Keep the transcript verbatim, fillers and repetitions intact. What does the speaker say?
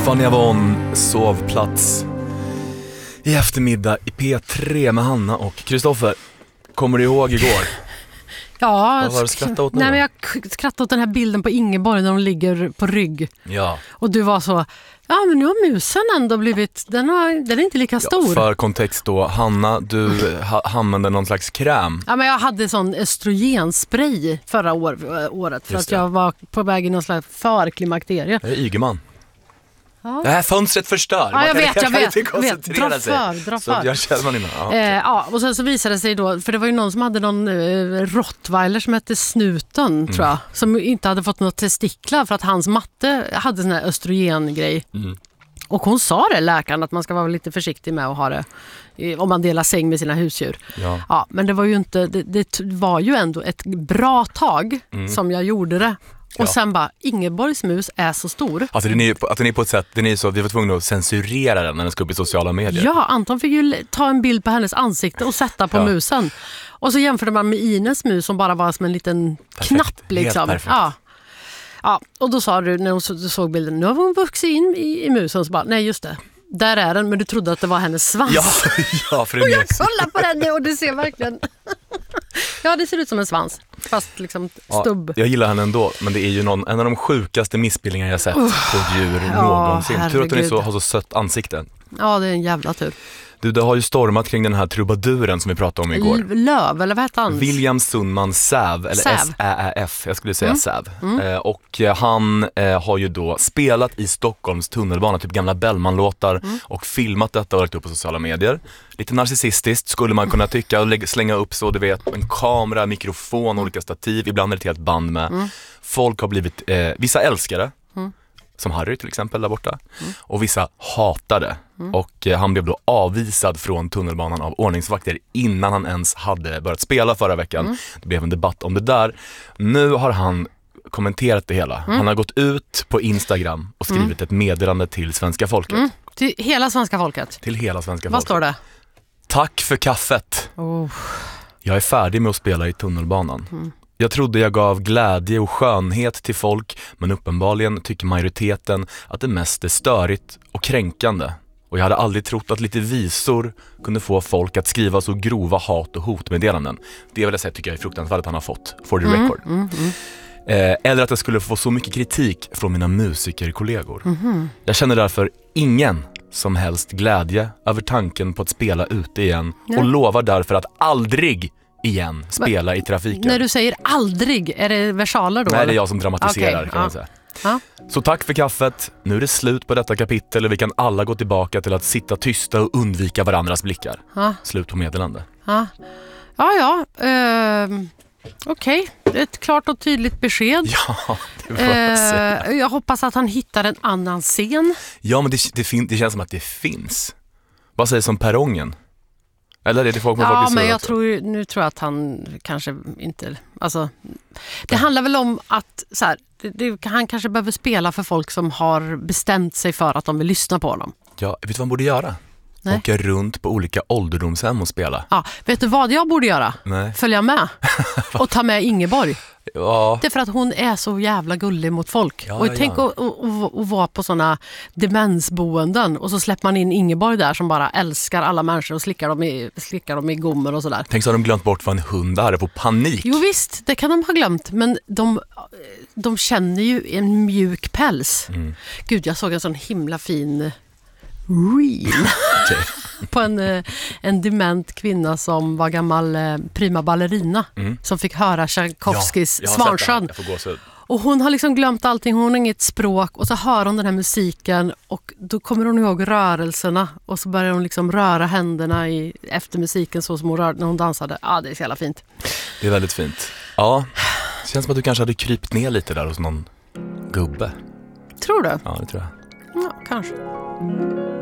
Vanja Von, sovplats i eftermiddag i P tre med Hanna och Kristoffer. Kommer du ihåg igår? Ja, vad var det skratta åt nu? Nej, men jag skrattade åt den här bilden på Ingeborg när de ligger på rygg. Ja. Och du var så, ja men nu har musen ändå blivit, den, har, den är inte lika stor. Ja, för kontext då, Hanna, du ha, använde någon slags kräm. Ja, men jag hade sån östrogenspray förra år, året för Just att det. jag var på väg i någon slags förklimakterie. Det är Ygeman. Ja. Det här fönstret förstör. Ja, jag Man vet, kan, jag kan vet. inte koncentrera Dra sig. för, dra Så för. jag känner man innan. Ja. Eh, ja, och sen så visade det sig då, för det var ju någon som hade någon eh, rottweiler som hette Snuten, mm. tror jag, som inte hade fått något testiklar för att hans matte hade sån här östrogengrej. Mm. Och hon sa det, läkaren, att man ska vara lite försiktig med att ha det eh, om man delar säng med sina husdjur. Ja. Ja, men det var ju inte, det, det var ju ändå ett bra tag mm. som jag gjorde det. Och ja. Sen bara, Ingeborgs mus är så stor. Alltså den är, att den är på ett sätt, den är så, vi var tvungna att censurera den när den ska upp i sociala medier. Ja, Anton fick ju ta en bild på hennes ansikte och sätta på ja. musen. Och så jämförde man med Ines mus som bara var som en liten perfekt. Knapp. Liksom. Helt perfekt. Ja. Ja, och då sa du när hon såg bilden, nu har hon vuxit in i, i musen, så bara, nej just det. Där är den, men du trodde att det var hennes svans. Ja, ja för det och jag kollar på den nu och det ser verkligen... ja, det ser ut som en svans. Fast liksom stubb. Ja, jag gillar henne ändå, men det är ju någon, en av de sjukaste missbildningar jag sett uh, på ett djur ja, någonsin. Herregud. Tur att hon är så, har så sött ansikte. Ja, det är en jävla tur. Du, det har ju stormat kring den här trubaduren som vi pratade om igår. L- Löv, eller vad heter han? William Sundman Säv, eller Säv. S Ä Ä F, jag skulle säga mm. Säv. Mm. Eh, och eh, han eh, har ju då spelat i Stockholms tunnelbana, typ gamla Bellman-låtar mm. och filmat detta och lagt upp på sociala medier. Lite narcissistiskt skulle man kunna tycka och lägga, slänga upp så, du vet, en kamera, mikrofon, olika stativ, ibland är det ett helt band med. Mm. Folk har blivit, eh, vissa älskare. Mm. Som Harry till exempel där borta. Mm. Och vissa hatade. Mm. Och eh, han blev då avvisad från tunnelbanan av ordningsvakter innan han ens hade börjat spela förra veckan. Mm. Det blev en debatt om det där. Nu har han kommenterat det hela. Mm. Han har gått ut på Instagram och skrivit mm. ett meddelande till svenska folket. Mm. Till hela svenska folket? Till hela svenska Vad folket. Vad står det? Tack för kaffet. Oh. Jag är färdig med att spela i tunnelbanan. Mm. Jag trodde jag gav glädje och skönhet till folk, men uppenbarligen tycker majoriteten att det mest är störigt och kränkande. Och jag hade aldrig trott att lite visor kunde få folk att skriva så grova hat- och hotmeddelanden. Det vill jag säga tycker jag är fruktansvärt att han har fått, for the record. Mm, mm, mm. Eh, eller att jag skulle få så mycket kritik från mina musikerkollegor. Mm. Jag känner därför ingen som helst glädje över tanken på att spela ute igen. Ja. Och lovar därför att aldrig igen spela Va? i trafiken. När du säger aldrig, är det versaler då? Nej, eller? det är jag som dramatiserar okay. kan ja. man säga. Ja. Så tack för kaffet. Nu är det slut på detta kapitel och vi kan alla gå tillbaka till att sitta tysta och undvika varandras blickar. Ja. Slut på meddelande. Ja, ja. ja. Uh, Okej, okay. Ett klart och tydligt besked. Ja, det får jag säga. Uh, jag hoppas att han hittar en annan scen. Ja, men det, det, fin- det känns som att det finns. Vad säger som perrongen? Eller är det folk med ja, folk men jag också? tror, nu tror jag att han kanske inte... Alltså, det handlar väl om att så här, det, det, han kanske behöver spela för folk som har bestämt sig för att de vill lyssna på honom. Ja, vet du vad han borde göra? Nej. Åka runt på olika ålderdomshem och spela. Ja, vet du vad jag borde göra? Nej. Följa med och ta med Ingeborg. Ja. Det är för att hon är så jävla gullig mot folk. Ja, och ja, tänk ja. att och, och, och vara på såna demensboenden och så släpper man in Ingeborg där som bara älskar alla människor och slickar dem i, slickar dem i gommer och sådär. Tänk så har de glömt bort vad en hund är, på panik. Jo visst, det kan de ha glömt. Men de, de känner ju en mjuk päls. Mm. Gud, jag såg en sån himla fin reel på en, en dement kvinna som var gammal prima ballerina mm. som fick höra Tchaikovskys ja, Svansjön. Och hon har liksom glömt allting, hon har inget språk och så hör hon den här musiken och då kommer hon ihåg rörelserna och så börjar hon liksom röra händerna i, efter musiken så som hon rörde när hon dansade. Ja, det är så jävla fint. Det är väldigt fint. Ja, det känns som att du kanske hade krypt ner lite där hos någon gubbe. Tror du? Ja, det tror jag. Ja, kanske.